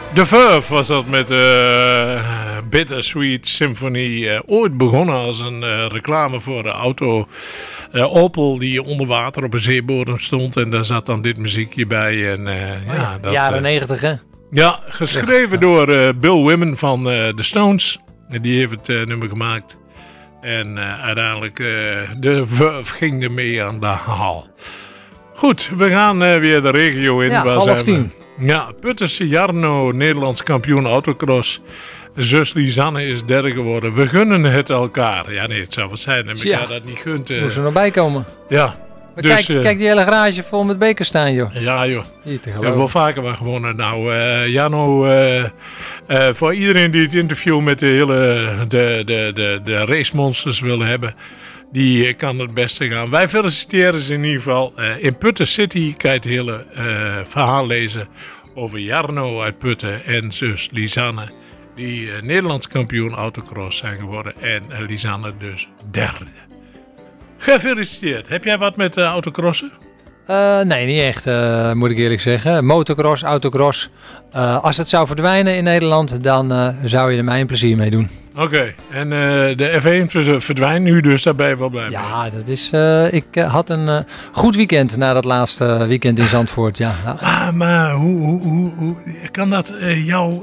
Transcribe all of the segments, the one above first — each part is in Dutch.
De Verve was dat met Bittersweet Symphony. Ooit begonnen als een reclame voor de auto Opel die onder water op een zeebodem stond. En daar zat dan dit muziekje bij. En, jaren 90 hè? Ja, geschreven door Bill Wyman van The Stones. Die heeft het nummer gemaakt. En uiteindelijk de Verve ging ermee aan de haal. Goed, we gaan weer de regio in. Ja, waar 9:30. Ja, Puttersche Jarno, Nederlands kampioen autocross. Zus Lisanne is derde geworden. We gunnen het elkaar. Ja, nee, het zou wat zijn dat elkaar dat niet gunt. Moest er nog bij komen. Ja. Dus, kijk die hele garage vol met bekers staan, joh. Ja, joh. Niet te Ik geloven. heb wel vaker wel gewonnen. Nou, Jarno, voor iedereen die het interview met de hele de race monsters wil hebben, die kan het beste gaan. Wij feliciteren ze in ieder geval. In Putten City kan je het hele verhaal lezen over Jarno uit Putten en zus Lisanne, die Nederlands kampioen autocross zijn geworden. En Lisanne dus derde. Gefeliciteerd. Heb jij wat met autocrossen? Nee, niet echt, moet ik eerlijk zeggen. Motocross, autocross. Als het zou verdwijnen in Nederland, dan zou je er mij een plezier mee doen. Oké, en de F1 verdwijnt nu, dus daar ben je wel blij mee. Ja, dat is. Ik had een goed weekend na dat laatste weekend in Zandvoort. Ja. Maar hoe kan dat jouw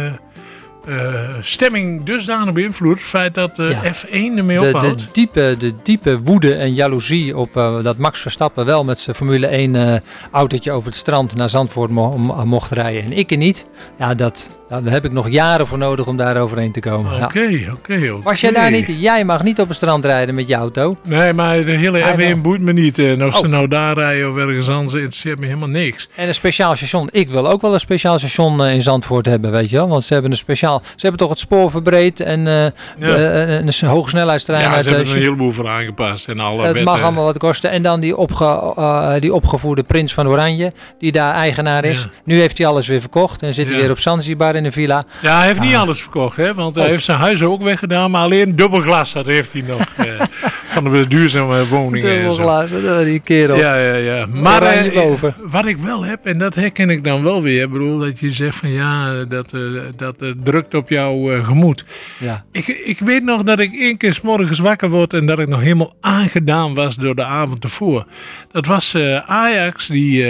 stemming dusdanig beïnvloeden? Het feit dat F1 ermee ophoudt? De diepe woede en jaloezie op dat Max Verstappen wel met zijn Formule 1 autootje over het strand naar Zandvoort mocht rijden en ik er niet. Ja, daar heb ik nog jaren voor nodig om daar overheen te komen. Oké. Was jij daar niet? Jij mag niet op het strand rijden met je auto. Nee, maar de hele F1 boeit me niet. En of ze nou daar rijden of ergens anders, interesseert me helemaal niks. En een speciaal station. Ik wil ook wel een speciaal station in Zandvoort hebben, weet je wel. Want ze hebben ze hebben toch het spoor verbreed en een hogesnelheidstrein. Ja, ze hebben er een heleboel voor aangepast. En alle het mag allemaal wat kosten. En dan die opgevoerde prins van Oranje, die daar eigenaar is. Ja. Nu heeft hij alles weer verkocht en zit hij weer op Zanzibar in een villa. Ja, hij heeft niet alles verkocht, hè, want hij heeft zijn huis ook weggedaan, maar alleen dubbelglas dat heeft hij nog. Van de duurzame woningen. Dubbelglas, die kerel. Ja. Maar wat ik wel heb, en dat herken ik dan wel weer, bedoel, dat je zegt van ja, dat drukt op jouw gemoed. Ja. Ik weet nog dat ik 1 keer 's morgens wakker word en dat ik nog helemaal aangedaan was door de avond ervoor. Dat was Ajax die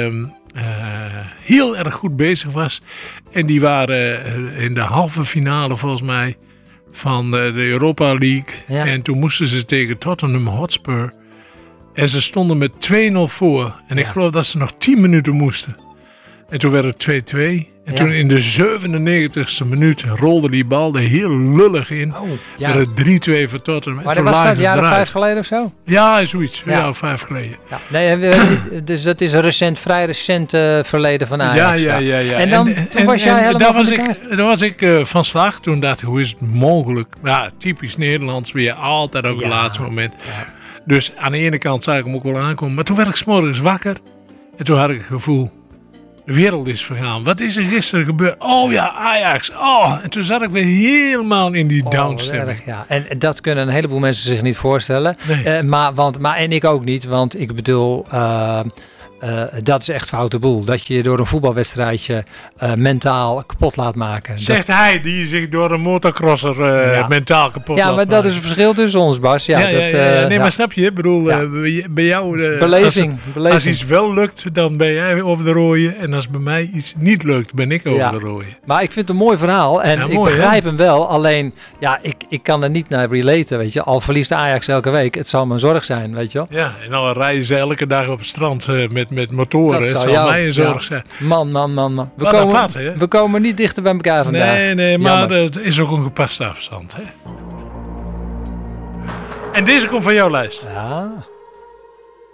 heel erg goed bezig was. En die waren in de halve finale volgens mij van de Europa League. Ja. En toen moesten ze tegen Tottenham Hotspur. En ze stonden met 2-0 voor. En ik geloof dat ze nog 10 minuten moesten. En toen werd het 2-2. En toen in de 97e minuut rolde die bal er heel lullig in. Werd het 3-2 voor Tottenham. Maar dat was dat jaren 5 geleden of zo? Ja, zoiets. Ja, 5 geleden. Ja. Nee, dus dat is een vrij recent verleden van Ajax. Ja. En toen was jij helemaal van de kaart. Daar was ik van slag. Toen dacht ik, hoe is het mogelijk? Ja, typisch Nederlands weer. Altijd op het laatste moment. Ja. Dus aan de ene kant zag ik hem ook wel aankomen. Maar toen werd ik 's morgens wakker. En toen had ik het gevoel, de wereld is vergaan. Wat is er gisteren gebeurd? Oh ja, Ajax. Oh, en toen zat ik weer helemaal in die downstemming. Ja. En dat kunnen een heleboel mensen zich niet voorstellen. Nee. Maar en ik ook niet. Want ik bedoel, dat is echt foute boel. Dat je je door een voetbalwedstrijdje mentaal kapot laat maken. Zegt hij die zich door een motocrosser mentaal kapot laat maken. Ja, maar dat is het verschil tussen ons, Bas. Nee, maar snap je? Ik bedoel, bij jou... Beleving. Als iets wel lukt, dan ben jij over de rode. En als bij mij iets niet lukt, ben ik over de rode. Maar ik vind het een mooi verhaal. En ik begrijp hem wel. Alleen, ik kan er niet naar relaten, weet je. Al verliest Ajax elke week. Het zal mijn zorg zijn, weet je wel. Ja, en dan rijden ze elke dag op het strand met motoren. Het zal mij een zorg zijn. Man. We komen niet dichter bij elkaar vandaag. Nee, maar het is ook een gepaste afstand. Hè? En deze komt van jouw lijst. Ja.